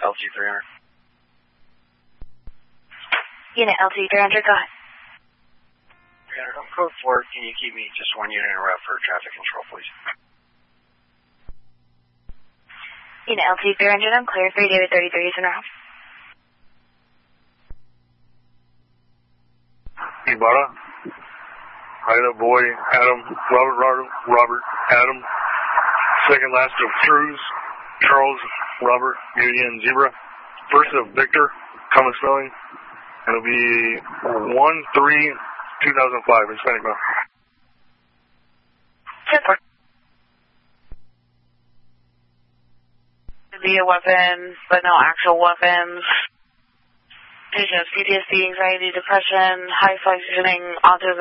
LT-300. Unit LT-300, go ahead. 300, I'm code 4. Can you keep me just one unit in route for traffic control, please? Unit LT-300, I'm clear. 3 David 33 is en route. Ibarra, Ida, Boy, Adam, Robert, Adam, second last of Cruz, Charles, Robert, Union, Zebra, first of Victor, common spelling, and it'll be 1-3-2005 in Hispanic Mountain. Be a weapon, but no actual weapons. Patient has PTSD, anxiety, depression, high functioning autism.